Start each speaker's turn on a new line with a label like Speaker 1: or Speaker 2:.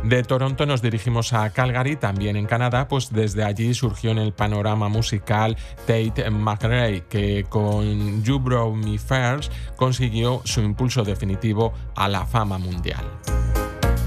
Speaker 1: De Toronto nos dirigimos a Calgary, también en Canadá, pues desde allí surgió en el panorama musical Tate McRae, que con You Brought Me First consiguió su impulso definitivo a la fama mundial.